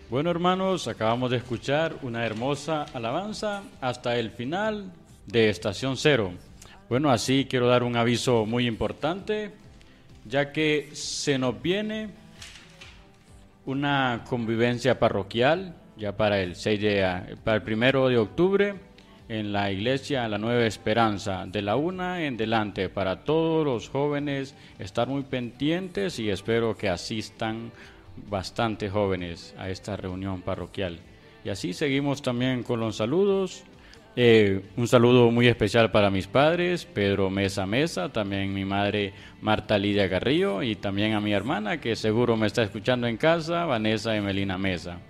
Bueno, hermanos, acabamos de escuchar una hermosa alabanza hasta el final de Estación Cero. Bueno, así quiero dar un aviso muy importante, ya que se nos viene una convivencia parroquial ya para para el 1 de octubre en la iglesia La Nueva Esperanza, de la 1 en delante, para todos los jóvenes estar muy pendientes y espero que asistan bastante jóvenes a esta reunión parroquial. Y así seguimos también con los saludos. Un saludo muy especial para mis padres, Pedro Mesa Mesa, también mi madre Marta Lidia Carrillo y también a mi hermana que seguro me está escuchando en casa, Vanessa Emelina Mesa.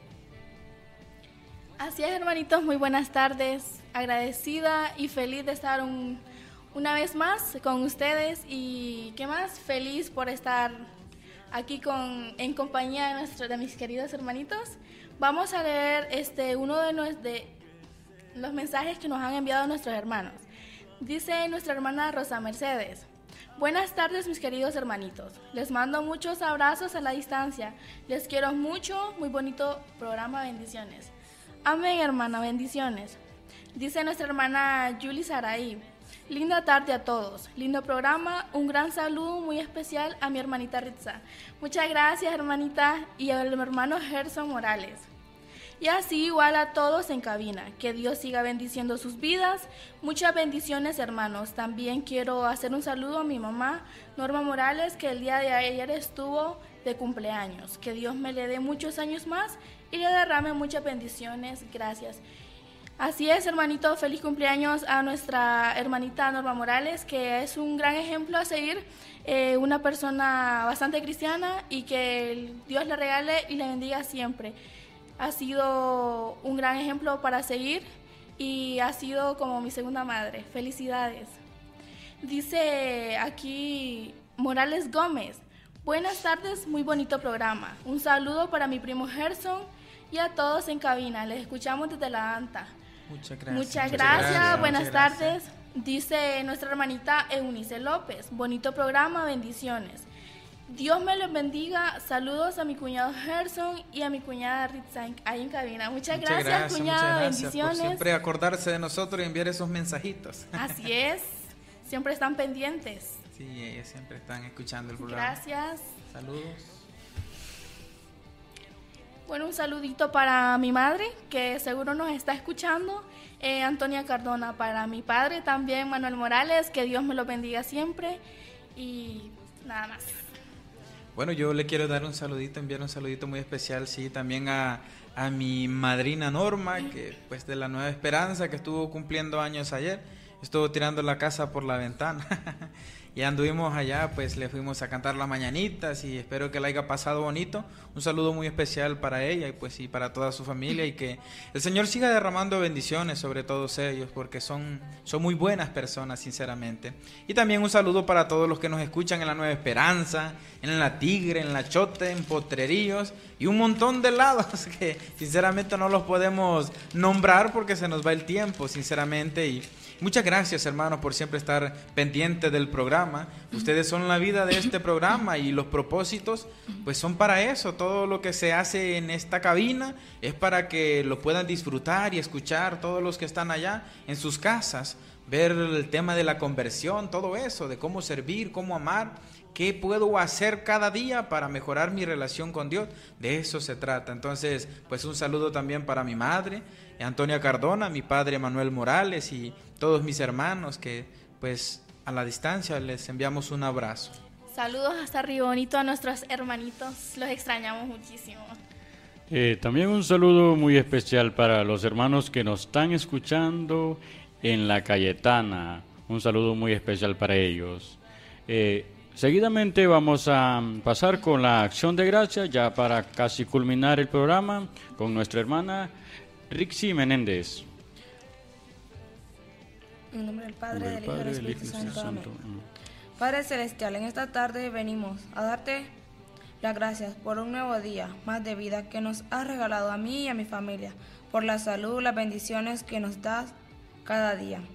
Así es, hermanitos, muy buenas tardes. Agradecida y feliz de estar una vez más con ustedes y qué más, feliz por estar aquí en compañía de mis queridos hermanitos. Vamos a leer uno de los mensajes que nos han enviado nuestros hermanos. Dice nuestra hermana Rosa Mercedes: buenas tardes, mis queridos hermanitos. Les mando muchos abrazos a la distancia. Les quiero mucho, muy bonito programa, bendiciones. Amén, hermana, bendiciones. Dice nuestra hermana Yuli Saraí: linda tarde a todos, lindo programa, un gran saludo muy especial a mi hermanita Ritza. Muchas gracias, hermanita, y al hermano Gerson Morales. Y así igual a todos en cabina, que Dios siga bendiciendo sus vidas. Muchas bendiciones, hermanos. También quiero hacer un saludo a mi mamá, Norma Morales, que el día de ayer estuvo de cumpleaños. Que Dios me le dé muchos años más y le derrame muchas bendiciones. Gracias. Así es, hermanito, feliz cumpleaños a nuestra hermanita Norma Morales, que es un gran ejemplo a seguir, una persona bastante cristiana y que Dios le regale y le bendiga siempre. Ha sido un gran ejemplo para seguir y ha sido como mi segunda madre. Felicidades. Dice aquí Morales Gómez: buenas tardes, muy bonito programa. Un saludo para mi primo Gerson y a todos en cabina. Les escuchamos desde la ANTA. Muchas gracias. Muchas gracias. Buenas tardes. Dice nuestra hermanita Eunice López: bonito programa, bendiciones. Dios me los bendiga. Saludos a mi cuñado Gerson y a mi cuñada Ritza ahí en cabina. Muchas gracias, cuñada. Bendiciones. Por siempre acordarse de nosotros y enviar esos mensajitos. Así es. Siempre están pendientes. Sí, ellos siempre están escuchando el programa. Gracias. Saludos. Bueno, un saludito para mi madre, que seguro nos está escuchando, Antonia Cardona. Para mi padre también, Manuel Morales, que Dios me lo bendiga siempre. Y nada más. Bueno, yo le quiero dar enviar un saludito muy especial, sí, también a mi madrina Norma, que pues de la Nueva Esperanza, que estuvo cumpliendo años ayer, estuvo tirando la casa por la ventana. Y anduvimos allá, pues le fuimos a cantar las mañanitas y espero que la haya pasado bonito. Un saludo muy especial para ella y pues y para toda su familia, y que el Señor siga derramando bendiciones sobre todos ellos, porque son muy buenas personas, sinceramente. Y también un saludo para todos los que nos escuchan en la Nueva Esperanza, en la Tigre, en la Chote, en Potrerillos y un montón de lados que sinceramente no los podemos nombrar porque se nos va el tiempo, sinceramente. Y muchas gracias, hermanos, por siempre estar pendientes del programa. Ustedes son la vida de este programa y los propósitos pues son para eso. Todo lo que se hace en esta cabina es para que lo puedan disfrutar y escuchar todos los que están allá en sus casas, ver el tema de la conversión, todo eso, de cómo servir, cómo amar, qué puedo hacer cada día para mejorar mi relación con Dios. De eso se trata. Entonces, pues un saludo también para mi madre, Antonia Cardona, mi padre Manuel Morales y todos mis hermanos que pues a la distancia les enviamos un abrazo. Saludos hasta Río Bonito a nuestros hermanitos, los extrañamos muchísimo. También un saludo muy especial para los hermanos que nos están escuchando en La Cayetana. Un saludo muy especial para ellos. Seguidamente vamos a pasar con la acción de gracias, ya para casi culminar el programa, con nuestra hermana Rixi Menéndez. En nombre del Padre, del Hijo y del Espíritu Santo. Amén. Padre Celestial, en esta tarde venimos a darte las gracias por un nuevo día más de vida que nos has regalado a mí y a mi familia, por la salud, las bendiciones que nos das cada día.